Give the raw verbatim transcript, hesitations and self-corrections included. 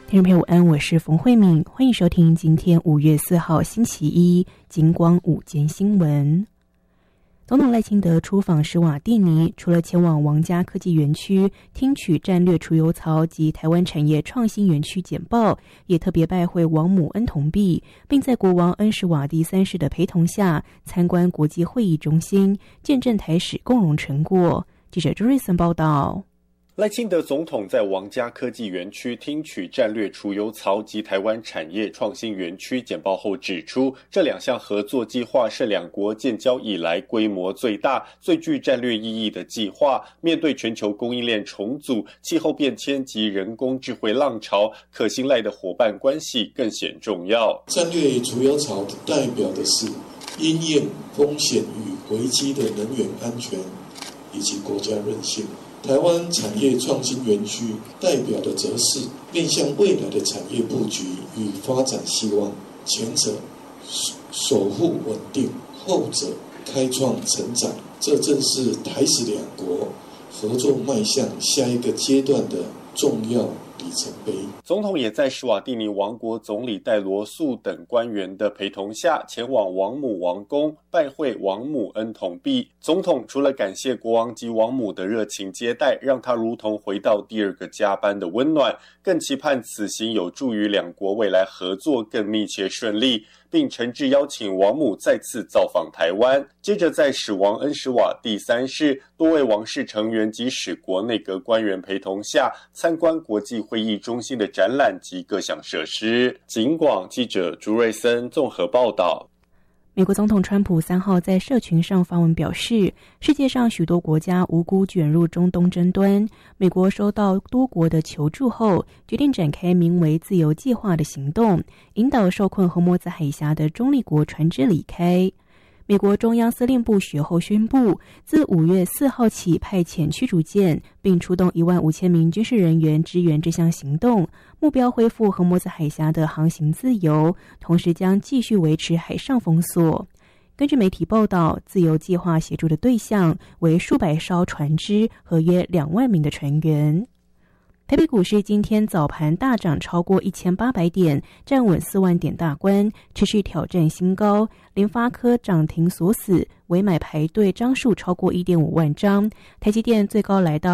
听众朋友午安，我是冯慧敏，欢迎收听今天五月四号星期一金光午间新闻。总统赖清德出访史瓦蒂尼，除了前往王家科技园区听取战略储油槽及台湾产业创新园区简报，也特别拜会王母恩同碧，并在国王恩史瓦蒂三世的陪同下参观国际会议中心，见证台史共荣成果。记者朱瑞森报道。 赖清德总统在王家科技园区听取战略储油槽及台湾产业创新园区简报后指出，这两项合作计划是两国建交以来规模最大、最具战略意义的计划。面对全球供应链重组、气候变迁及人工智慧浪潮，可信赖的伙伴关系更显重要。 战略储油槽代表的是因应风险与危机的能源安全以及国家韧性。台湾产业创新园区代表的则是面向未来的产业布局与发展希望，前者守护稳定，后者开创成长，这正是台史两国合作迈向下一个阶段的重要里程碑。 总统也在史瓦蒂尼王国总理戴罗素等官员的陪同下，前往王母王宫拜会王母恩同碧。总统除了感谢国王及王母的热情接待，让他如同回到第二个家般的温暖，更期盼此行有助于两国未来合作更密切顺利，并诚挚邀请王母再次造访台湾。接着在史王恩史瓦蒂三世多位王室成员及史国内阁官员陪同下，参观国际会议中心的展览及各项设施。警广记者朱瑞森综合报道。 美国总统川普三号在社群上发文表示，世界上许多国家无辜卷入中东争端，美国收到多国的求助后，决定展开名为自由计划的行动，引导受困荷默兹海峡的中立国船只离开。美国中央司令部随后宣布，自五月四号起派遣驱逐舰，并出动一万五千名军事人员支援这项行动，目标恢复荷默兹海峡的航行自由，同时将继续维持海上封锁。根据媒体报道，自由计划协助的对象为数百艘船只和约两万名的船员。台北股市今天早盘大涨超过一千八百点，站稳四万点大关，持续挑战新高。联发科涨停锁死，委买排队张数超过 一点五万张，台积电最高来到